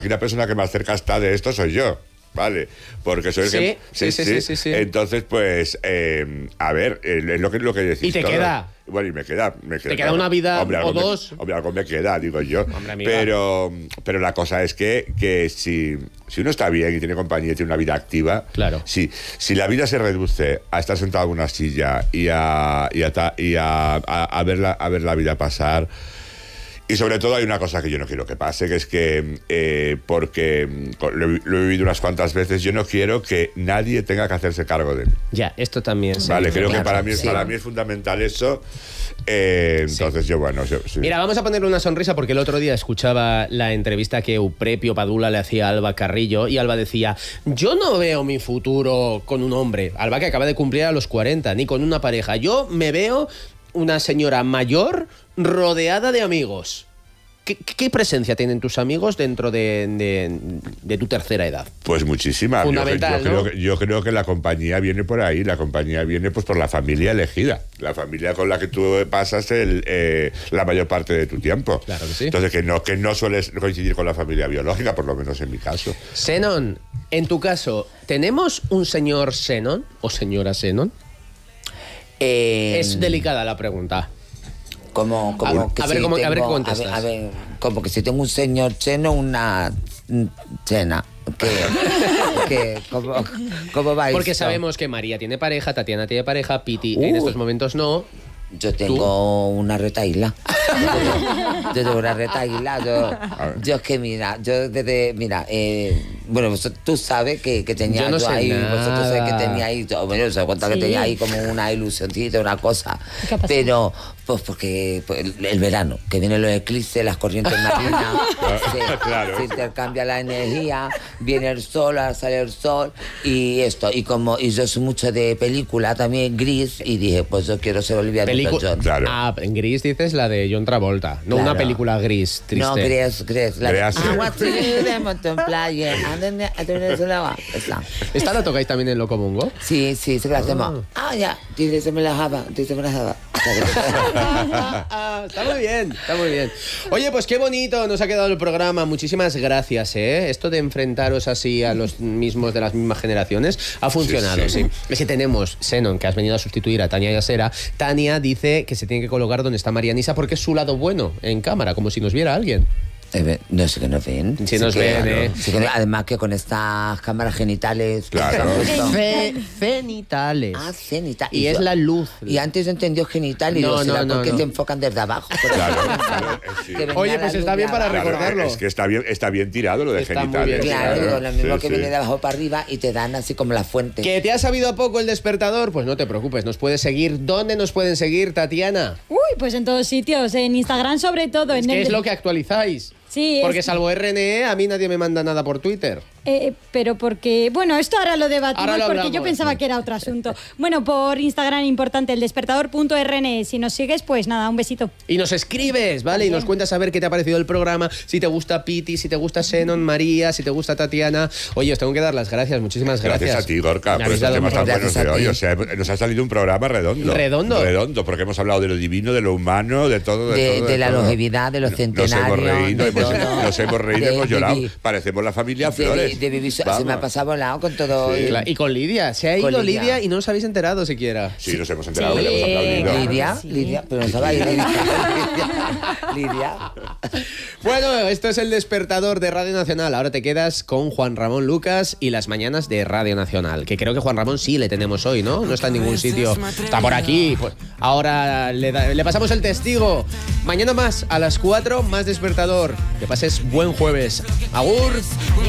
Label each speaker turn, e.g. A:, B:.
A: Y la persona que más cerca está de esto soy yo. Vale, porque soy el que...
B: Sí.
A: Entonces, pues, a ver, es lo que decís.
B: ¿Y te
A: todo.
B: queda?
A: Bueno, y me queda.
B: ¿Te queda una vida
A: hombre,
B: o dos?
A: Hombre, algo me queda, digo yo.
B: Hombre, amiga.
A: Pero la cosa es que si uno está bien y tiene compañía y tiene una vida activa,
B: claro.
A: Si la vida se reduce a estar sentado en una silla y a ver la vida pasar. Y sobre todo hay una cosa que yo no quiero que pase, que es que, porque lo he vivido unas cuantas veces, yo no quiero que nadie tenga que hacerse cargo de mí.
B: Ya, esto también.
A: Vale, creo que para mí es fundamental eso. Entonces yo, bueno... Sí.
B: Mira, vamos a ponerle una sonrisa porque el otro día escuchaba la entrevista que Euprepio Padula le hacía a Alba Carrillo y Alba decía, yo no veo mi futuro con un hombre. Alba que acaba de cumplir a los 40, ni con una pareja. Yo me veo una señora mayor rodeada de amigos. ¿Qué presencia tienen tus amigos dentro de tu tercera edad?
A: Pues muchísima.
B: Fundamental,
A: yo creo que la compañía viene por ahí. La compañía viene pues por la familia elegida. La familia con la que tú pasas la mayor parte de tu tiempo.
B: Claro que sí.
A: Entonces que no sueles coincidir con la familia biológica, por lo menos en mi caso.
B: Senon, en tu caso, ¿tenemos un señor Senon o señora Senon? Es delicada la pregunta.
C: Como que
B: a ver qué contestas.
C: A ver, como que si tengo un señor Cheno, una Chena. ¿Cómo va
B: Porque
C: esto?
B: sabemos que María tiene pareja, Tatiana tiene pareja, Piti en estos momentos no.
C: Yo tengo una retaíla. Yo tengo una retaíla. Yo es que mira, bueno, tú sabes que tenía
B: yo no sé
C: ahí,
B: nada.
C: vosotros sabéis que tenía ahí, bueno, se cuenta que tenía ahí como una ilusioncita, una cosa.
D: ¿Qué ha pasado?
C: Pero, pues porque el verano, que vienen los eclipses, las corrientes marinas,
A: Claro.
C: se intercambia la energía, viene el sol, ahora sale el sol, y esto, y yo soy mucho de película también, Gris, y dije, pues yo quiero ser Olivia Newton-John.
A: Claro.
B: Ah, en Gris dices la de John Travolta, no
C: Claro.
B: una película gris, triste.
C: No, Gris. La de
A: Gris, sí.
C: I want to do the mountain playa. Esa.
B: ¿Esta la tocáis también en Locomongo?
C: Sí, se la hacemos. Ya. Dice me la java.
B: Está muy bien. Oye, pues qué bonito nos ha quedado el programa. Muchísimas gracias, ¿eh? Esto de enfrentaros así a los mismos de las mismas generaciones ha funcionado, sí. Es que tenemos Senon, que has venido a sustituir a Tania Yasera. Tania dice que se tiene que colocar donde está Marianisa porque es su lado bueno en cámara, como si nos viera alguien.
C: No sé que nos ven.
B: Sí nos ven, ¿eh?
C: Sí que, además que con estas cámaras genitales...
A: Claro.
B: Cenitales.
C: Cenitales.
B: Y es la luz.
C: Y antes yo entendí genital y
B: No,
C: ¿por qué
B: no.
C: te enfocan desde abajo?
A: Claro, sí.
C: Que venga
B: Oye,
C: la
B: pues
C: luz
B: está
C: de
B: bien para
C: abajo.
B: recordarlo.
A: Es que está bien tirado lo de
B: Está muy
A: genitales.
B: bien.
C: Claro, digo, lo mismo
A: Sí,
C: que viene de abajo para arriba y te dan así como la fuente.
B: ¿Que te ha sabido a poco el despertador? Pues no te preocupes, nos puedes seguir. ¿Dónde nos pueden seguir, Tatiana?
D: Uy, pues en todos sitios, en Instagram sobre todo.
B: ¿Qué es lo que actualizáis?
D: Sí,
B: Porque salvo RNE, a mí nadie me manda nada por Twitter.
D: Pero porque... Bueno, esto ahora lo debatimos
B: Ahora lo
D: porque
B: hablamos.
D: yo pensaba que era otro asunto. Bueno, por Instagram, importante, el despertador.rne. Si nos sigues, pues nada, un besito.
B: Y nos escribes, ¿vale? Y nos cuentas a ver qué te ha parecido el programa, si te gusta Piti, si te gusta Senon, María, si te gusta Tatiana. Oye, os tengo que dar las gracias, muchísimas gracias.
A: Gracias a ti, Gorka,
B: Me
A: por
B: habéis
A: estos
B: dado
A: temas tan
B: muchas
A: buenos de hoy. O sea, nos ha salido un programa redondo.
B: ¿Redondo?
A: Porque hemos hablado de lo divino, de lo humano, de todo.
C: De la
A: todo.
C: longevidad, de los centenarios.
A: Nos hemos reído, hemos llorado. Parecemos la familia Flores.
C: De vivir, se me ha pasado volado con todo.
A: Sí.
B: Y con Lidia, se ha ido
C: Con
B: Lidia.
C: Lidia
B: y no os habéis enterado siquiera.
A: Sí, nos hemos enterado,
D: Sí.
A: que le hemos aplaudido.
C: Lidia, pero no estaba ahí. Lidia.
B: Bueno, esto es el despertador de Radio Nacional. Ahora te quedas con Juan Ramón Lucas y las mañanas de Radio Nacional. Que creo que Juan Ramón sí le tenemos hoy, ¿no? No está en ningún sitio. Está por aquí. Pues ahora le pasamos el testigo. Mañana más, a las 4, más despertador. Que pases buen jueves. Agur.